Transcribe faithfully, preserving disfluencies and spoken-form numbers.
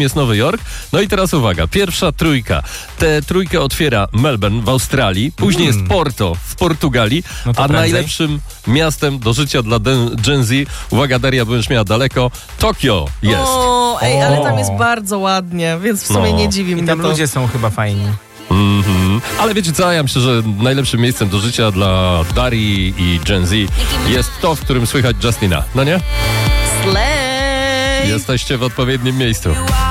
jest Nowy Jork. No i teraz uwaga, pierwsza trójka. Tę trójkę otwiera Melbourne w Australii, później Mm. jest Porto w Portugalii, No to a prędzej. najlepszym miastem do życia dla Den- Gen Z, uwaga Daria, będziesz miała daleko, Tokio jest. O, ej, ale tam O. jest bardzo ładnie, więc w sumie No. nie dziwi I mnie tam to. ludzie są chyba fajni. Mhm. Ale wiecie co, ja myślę, że najlepszym miejscem do życia dla Darii i Gen Z jest to, w którym słychać Justina, no nie? Slay! Jesteście w odpowiednim miejscu.